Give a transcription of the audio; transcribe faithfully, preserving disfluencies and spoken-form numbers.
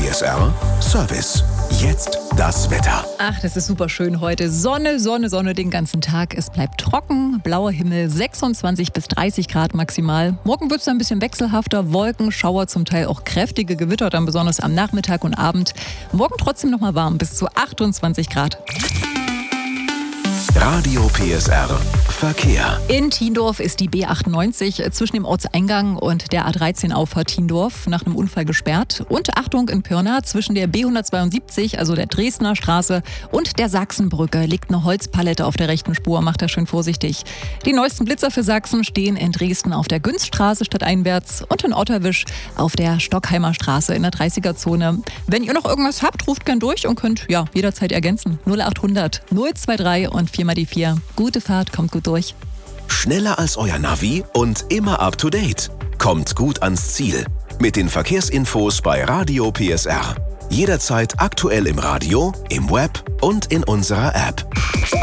S R Service. Jetzt das Wetter. Ach, das ist super schön heute. Sonne, Sonne, Sonne den ganzen Tag. Es bleibt trocken, blauer Himmel, sechsundzwanzig bis dreißig Grad maximal. Morgen wird es ein bisschen wechselhafter, Wolken, Schauer, zum Teil auch kräftige Gewitter, dann besonders am Nachmittag und Abend. Morgen trotzdem noch mal warm, bis zu achtundzwanzig Grad. Radio P S R Verkehr. In Tiendorf ist die B achtundneunzig zwischen dem Ortseingang und der A dreizehn Auffahrt Tiendorf nach einem Unfall gesperrt. Und Achtung, in Pirna zwischen der B hundertzweiundsiebzig, also der Dresdner Straße, und der Sachsenbrücke liegt eine Holzpalette auf der rechten Spur. Macht das schön vorsichtig. Die neuesten Blitzer für Sachsen stehen in Dresden auf der Günststraße stadteinwärts und in Otterwisch auf der Stockheimer Straße in der dreißiger-Zone. Wenn ihr noch irgendwas habt, ruft gern durch und könnt ja jederzeit ergänzen. null achthundert null drei und vier mal die vier. Gute Fahrt, kommt gut durch. Schneller als euer Navi und immer up to date. Kommt gut ans Ziel. Mit den Verkehrsinfos bei Radio P S R. Jederzeit aktuell im Radio, im Web und in unserer App.